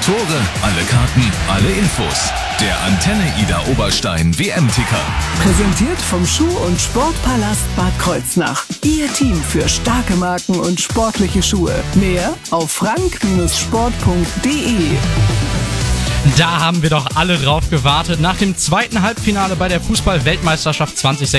Tore, alle Karten, alle Infos. Der Antenne Ida Oberstein WM-Ticker. Präsentiert vom Schuh- und Sportpalast Bad Kreuznach. Ihr Team für starke Marken und sportliche Schuhe. Mehr auf frank-sport.de. Da haben wir doch alle drauf gewartet. Nach dem zweiten Halbfinale bei der Fußball-Weltmeisterschaft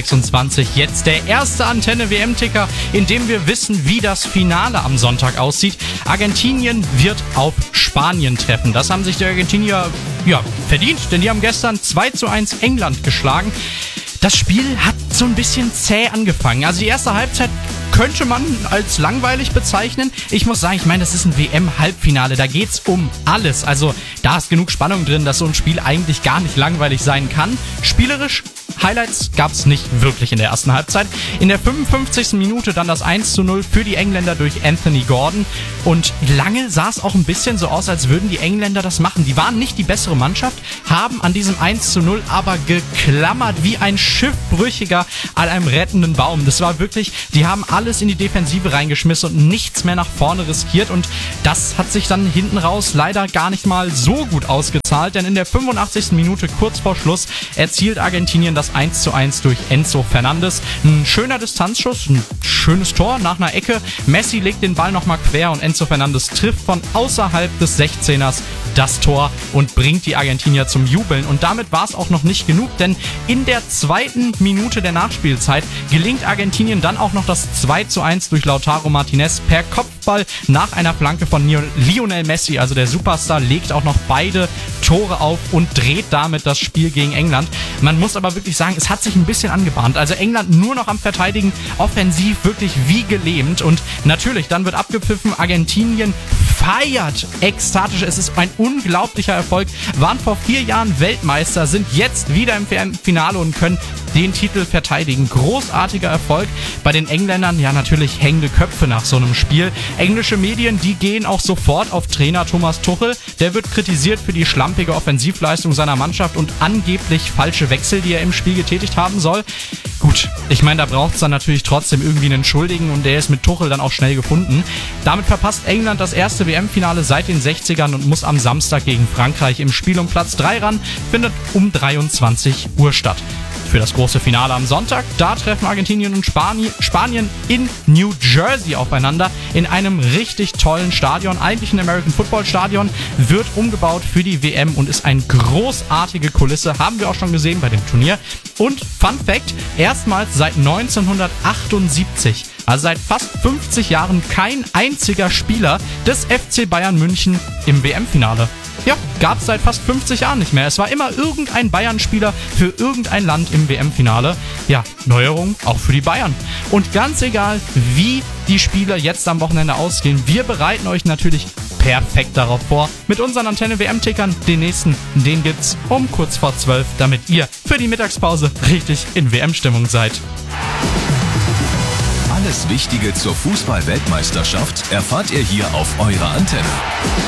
2026 jetzt der erste Antenne-WM-Ticker, in dem wir wissen, wie das Finale am Sonntag aussieht. Argentinien wird auf Spanien treffen. Das haben sich die Argentinier verdient, denn die haben gestern 2:1 England geschlagen. Das Spiel hat so ein bisschen zäh angefangen. Also die erste Halbzeit könnte man als langweilig bezeichnen. Ich muss sagen, das ist ein WM-Halbfinale. Da geht's um alles. Also da ist genug Spannung drin, dass so ein Spiel eigentlich gar nicht langweilig sein kann. Spielerisch Highlights gab's nicht wirklich in der ersten Halbzeit. In der 55. Minute dann das 1:0 für die Engländer durch Anthony Gordon. Und lange sah es auch ein bisschen so aus, als würden die Engländer das machen. Die waren nicht die bessere Mannschaft, haben an diesem 1:0 aber geklammert wie ein Schiffbrüchiger an einem rettenden Baum. Das war wirklich, die haben alles in die Defensive reingeschmissen und nichts mehr nach vorne riskiert. Und das hat sich dann hinten raus leider gar nicht mal so gut ausgezahlt. Denn in der 85. Minute kurz vor Schluss erzielt Argentinien das 1:1 durch Enzo Fernandes. Ein schöner Distanzschuss, ein schönes Tor nach einer Ecke. Messi legt den Ball nochmal quer und Enzo Fernandes trifft von außerhalb des 16ers das Tor und bringt die Argentinier zum Jubeln. Und damit war es auch noch nicht genug, denn in der zweiten Minute der Nachspielzeit gelingt Argentinien dann auch noch das 2:1 durch Lautaro Martinez per Kopfball nach einer Flanke von Lionel Messi. Also der Superstar legt auch noch beide Tore auf und dreht damit das Spiel gegen England. Man muss aber wirklich sagen, es hat sich ein bisschen angebahnt. Also England nur noch am Verteidigen, offensiv wirklich wie gelähmt. Und natürlich, dann wird abgepfiffen, Argentinien feiert ekstatisch. Es ist ein unglaublicher Erfolg. Waren vor 4 Jahren Weltmeister, sind jetzt wieder im Finale und können den Titel verteidigen. Großartiger Erfolg. Bei den Engländern natürlich hängende Köpfe nach so einem Spiel. Englische Medien, die gehen auch sofort auf Trainer Thomas Tuchel. Der wird kritisiert für die schlampige Offensivleistung seiner Mannschaft und angeblich falsche Wechsel, die er im Spiel getätigt haben soll. Gut, da braucht es dann natürlich trotzdem irgendwie einen Schuldigen und der ist mit Tuchel dann auch schnell gefunden. Damit verpasst England das erste WM-Finale seit den 60ern und muss am Samstag gegen Frankreich im Spiel um Platz 3 ran, findet um 23 Uhr statt. Für das große Finale am Sonntag, da treffen Argentinien und Spanien in New Jersey aufeinander in einem richtig tollen Stadion. Eigentlich ein American Football Stadion, wird umgebaut für die WM und ist eine großartige Kulisse. Haben wir auch schon gesehen bei dem Turnier. Und Fun Fact, erstmals seit 1978, also seit fast 50 Jahren, kein einziger Spieler des FC Bayern München im WM-Finale. Ja, gab es seit fast 50 Jahren nicht mehr. Es war immer irgendein Bayern-Spieler für irgendein Land im WM-Finale. Ja, Neuerung auch für die Bayern. Und ganz egal, wie die Spiele jetzt am Wochenende ausgehen, wir bereiten euch natürlich perfekt darauf vor. Mit unseren Antenne-WM-Tickern, den nächsten, den gibt's um kurz vor 12, damit ihr für die Mittagspause richtig in WM-Stimmung seid. Alles Wichtige zur Fußball-Weltmeisterschaft erfahrt ihr hier auf eurer Antenne.